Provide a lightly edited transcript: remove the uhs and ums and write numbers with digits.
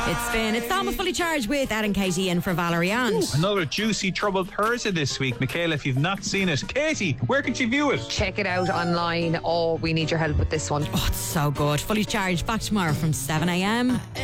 It's Thomas Fully Charged with Ed and Katie in for Valerie Ann. Another juicy Troubled Thursday this week. Michaela, if you've not seen it, Katie, where can you view it? Check it out online. Oh, we need your help with this one. Oh, it's so good. Fully Charged back tomorrow from 7 a.m.